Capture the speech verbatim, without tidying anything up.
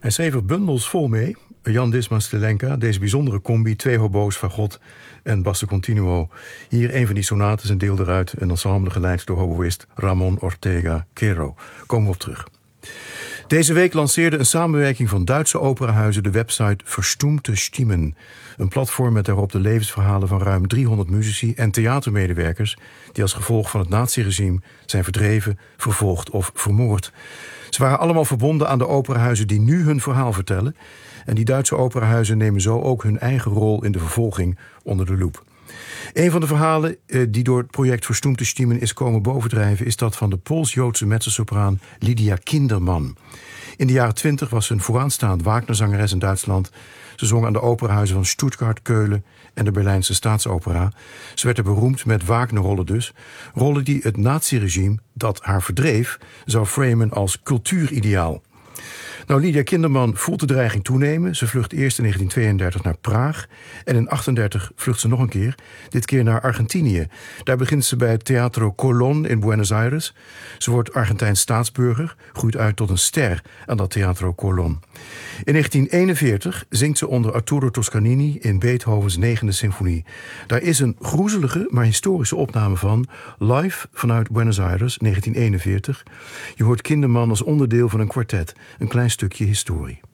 Hij schreef er bundels vol mee. Jan Dismas Telenka, deze bijzondere combi, twee hobo's, fagot en basso continuo. Hier een van die sonates, een deel eruit, een ensemble geleid door hoboïst Ramon Ortega Quero. Komen we op terug. Deze week lanceerde een samenwerking van Duitse operahuizen de website Verstummte Stimmen. Een platform met daarop de levensverhalen van ruim driehonderd muzici en theatermedewerkers die als gevolg van het naziregime zijn verdreven, vervolgd of vermoord. Ze waren allemaal verbonden aan de operahuizen die nu hun verhaal vertellen. En die Duitse operahuizen nemen zo ook hun eigen rol in de vervolging onder de loep. Een van de verhalen eh, die door het project Verstummte Stimmen is komen bovendrijven is dat van de Pools-Joodse mezzosopraan Lydia Kinderman. In de jaren twintig was ze een vooraanstaand Wagnerzangeres in Duitsland. Ze zong aan de operahuizen van Stuttgart, Keulen en de Berlijnse Staatsopera. Ze werd er beroemd met Wagnerrollen dus. Rollen die het naziregime dat haar verdreef zou framen als cultuurideaal. Nou, Lydia Kinderman voelt de dreiging toenemen. Ze vlucht eerst in negentien tweeëndertig naar Praag. En in negentien achtendertig vlucht ze nog een keer. Dit keer naar Argentinië. Daar begint ze bij het Teatro Colón in Buenos Aires. Ze wordt Argentijns staatsburger. Groeit uit tot een ster aan dat Teatro Colón. In negentien eenenveertig zingt ze onder Arturo Toscanini in Beethovens negende symfonie. Daar is een groezelige, maar historische opname van. Live vanuit Buenos Aires, negentien eenenveertig. Je hoort Kinderman als onderdeel van een kwartet. Een klein stukje historie.